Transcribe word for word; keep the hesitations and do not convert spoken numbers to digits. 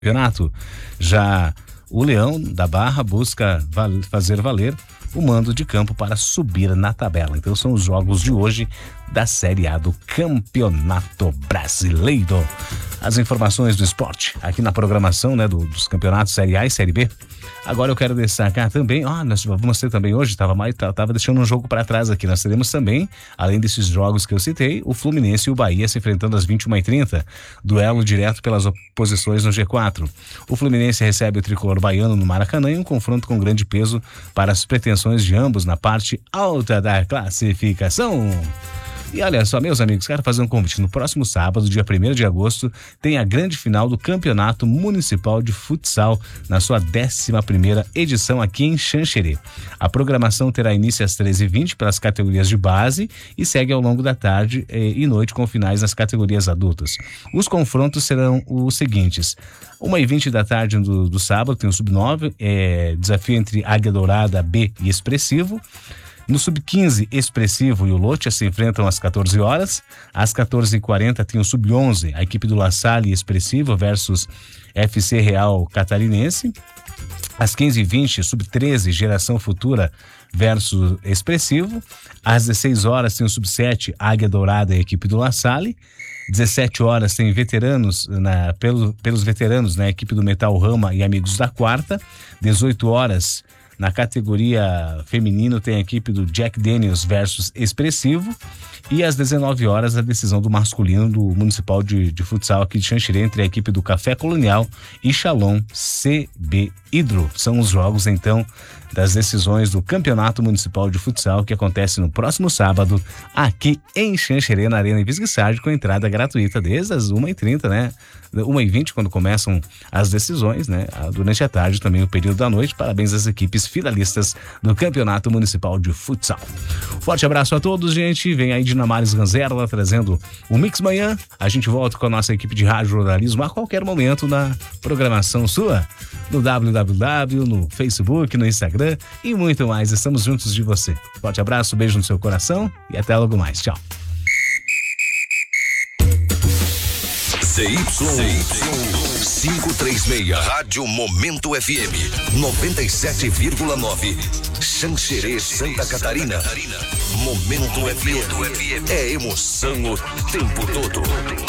campeonato. Já o Leão da Barra busca val- fazer valer o mando de campo para subir na tabela. Então são os jogos de hoje da Série A do Campeonato Brasileiro. As informações do esporte aqui na programação, né, do, dos campeonatos Série A e Série B. Agora eu quero destacar também, ó, nós vamos ter também hoje, tava mais, tava deixando um jogo para trás aqui, nós teremos também, além desses jogos que eu citei, o Fluminense e o Bahia se enfrentando às vinte e uma e trinta, duelo direto pelas posições no G quatro. O Fluminense recebe o tricolor baiano no Maracanã em um confronto com grande peso para as pretensões de ambos na parte alta da classificação. E olha só, meus amigos, quero fazer um convite. No próximo sábado, dia primeiro de agosto, tem a grande final do Campeonato Municipal de Futsal, na sua décima primeira edição aqui em Xanxerê. A programação terá início às treze e vinte pelas categorias de base e segue ao longo da tarde eh, e noite com finais nas categorias adultas. Os confrontos serão os seguintes: uma e vinte da tarde do, do sábado tem o sub nove, eh, desafio entre Águia Dourada B e Expressivo. No sub quinze, Expressivo e o Lotia se enfrentam às quatorze horas. Às quatorze e quarenta tem o sub onze, a equipe do La Salle e Expressivo versus F C Real Catarinense. Às quinze e vinte, sub treze, Geração Futura versus Expressivo. Às dezesseis horas tem o sub sete, Águia Dourada e a equipe do La Salle. dezessete horas tem veteranos, na, pelo, pelos veteranos, na equipe do Metal Rama e Amigos da Quarta. dezoito horas, na categoria feminino, tem a equipe do Jack Daniels versus Expressivo. E às dezenove horas, a decisão do masculino do Municipal de, de Futsal aqui de Xanxerê entre a equipe do Café Colonial e Shalom C B Hidro. São os jogos, então, das decisões do Campeonato Municipal de Futsal, que acontece no próximo sábado aqui em Xanxerê, na Arena Ibisguissardi, com entrada gratuita desde as uma e trinta, né? uma e vinte, quando começam as decisões, né? Durante a tarde, também o período da noite. Parabéns às equipes finalistas do Campeonato Municipal de Futsal. Forte abraço a todos, gente. Vem aí Dinamares Ganzerla trazendo o Mix Manhã. A gente volta com a nossa equipe de rádio jornalismo a qualquer momento na programação sua, no w w w, no Facebook, no Instagram e muito mais. Estamos juntos de você. Forte abraço, beijo no seu coração e até logo mais. Tchau. C Y quinhentos e trinta e seis, Rádio Momento F M noventa e sete vírgula nove, Xanxerê, Santa Catarina. Momento F M é emoção o tempo todo.